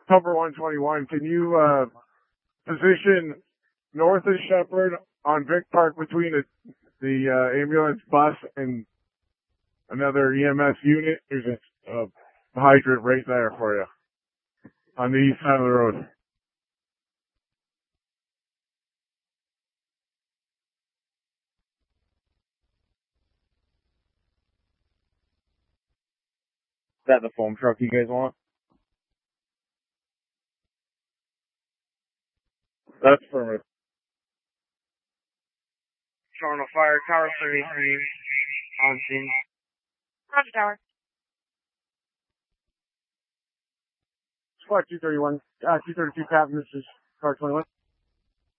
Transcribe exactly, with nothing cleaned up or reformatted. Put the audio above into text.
Cover one twenty-one, can you uh, position north of Shepherd on Vic Park between the, the uh, ambulance bus and another E M S unit? There's a, a hydrant right there for you on the east side of the road. Is that the foam truck you guys want? That's permanent. Toronto Fire, Tower thirty-three, on scene. Roger, Tower. Squad two thirty-one, uh, two thirty-two Captain, this is Car twenty-one.